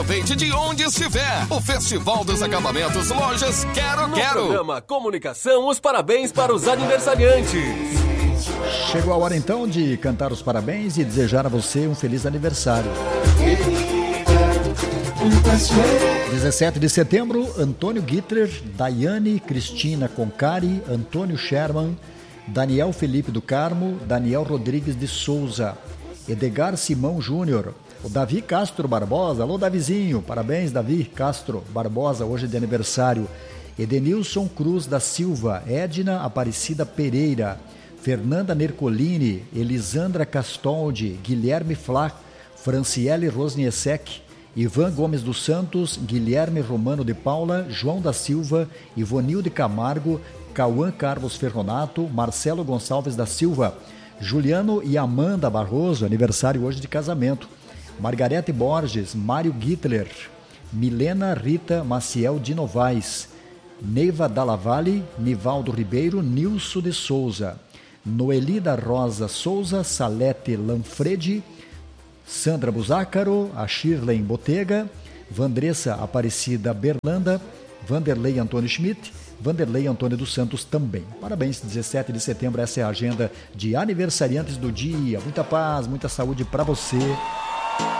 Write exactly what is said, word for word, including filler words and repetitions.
Aproveite de onde estiver. O Festival dos Acabamentos Lojas Quero No Quero. programa Comunicação, os parabéns para os aniversariantes. Chegou a hora então de cantar os parabéns e desejar a você um feliz aniversário. dezessete de setembro, Antônio Gittler, Daiane Cristina Concari, Antônio Sherman, Daniel Felipe do Carmo, Daniel Rodrigues de Souza, Edgar Simão Júnior, o Davi Castro Barbosa. Alô, Davizinho, parabéns, Davi Castro Barbosa, hoje de aniversário. Edenilson Cruz da Silva, Edna Aparecida Pereira, Fernanda Nercolini, Elisandra Castoldi, Guilherme Flá, Franciele Rosniesek, Ivan Gomes dos Santos, Guilherme Romano de Paula, João da Silva, Ivonilde Camargo, Cauã Carlos Ferronato, Marcelo Gonçalves da Silva, Juliano e Amanda Barroso, aniversário hoje de casamento, Margarete Borges, Mário Gittler, Milena Rita Maciel de Novaes, Neiva Dallavalle, Nivaldo Ribeiro, Nilson de Souza, Noeli da Rosa Souza, Salete Lanfredi, Sandra Buzácaro, a Shirley Botega, Vandressa Aparecida Berlanda, Vanderlei Antônio Schmidt, Vanderlei Antônio dos Santos também. Parabéns, dezessete de setembro, essa é a agenda de aniversariantes do dia. Muita paz, muita saúde para você.